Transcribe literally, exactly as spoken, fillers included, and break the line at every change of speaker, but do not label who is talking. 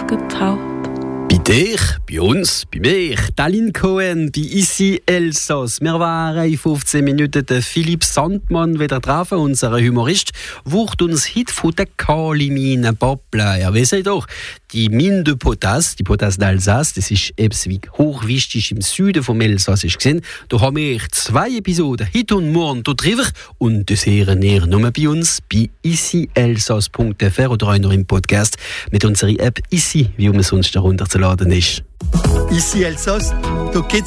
getraut.
Bei dir, bei uns, bei mir, Tallinn Cohen, bei Ici Elsass. Wir waren in fünfzehn Minuten den Philipp Sandmann wieder treffen, unser Humorist, wird uns heute von der Kalimine babbeln. Ja, wisst ihr doch, die Mine de Potas, die Potas d'Alsace, das ist etwas wie hochwichtig im Süden vom Elsass ist gesehen. Da haben wir zwei Episoden, heute und morgen da drüber, und das hören ihr nur bei uns, bei ici elsass punkt f r oder auch noch im Podcast mit unserer App Ici, wie man sonst herunterzuladen ist.
Ici Elsass, da geht's